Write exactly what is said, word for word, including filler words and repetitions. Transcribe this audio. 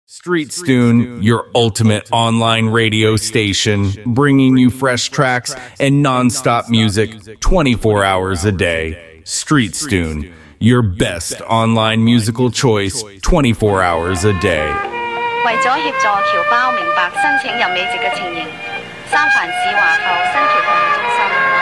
StreetStune, your ultimate online radio station, bringing you fresh tracks and non-stop music twenty-four hours a day. StreetStune, your best online musical choice twenty-four hours a day. 為咗協助僑胞明白申請任美籍嘅情形，三藩市華埠新橋服務中心